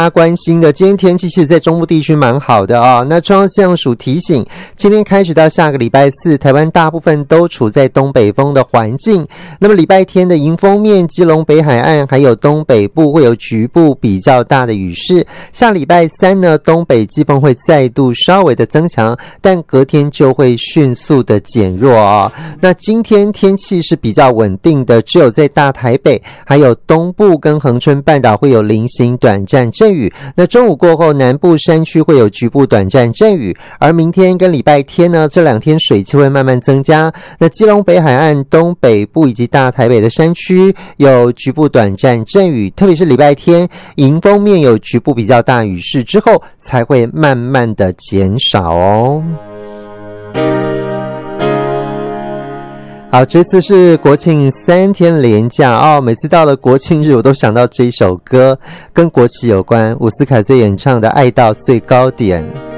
大家关心的，今天天气其实在中部地区蛮好的哦。那中央气象署提醒，今天开始到下个礼拜四，台湾大部分都处在东北风的环境。那么礼拜天的迎风面，基隆北海岸还有东北部会有局部比较大的雨势。下礼拜三呢，东北季风会再度稍微的增强，但隔天就会迅速的减弱哦。那今天天气是比较稳定的，只有在大台北还有东部跟恒春半岛会有零星短暂阵雨。那中午过后，南部山区会有局部短暂阵雨，而明天跟礼拜天呢，这两天水汽会慢慢增加。那基隆北海岸、东北部以及大台北的山区有局部短暂阵雨，特别是礼拜天迎风面有局部比较大雨势之后，才会慢慢的减少哦。好，这次是国庆3天连假哦。每次到了国庆日，我都想到这一首歌，跟国旗有关，伍思凯所演唱的《爱到最高点》。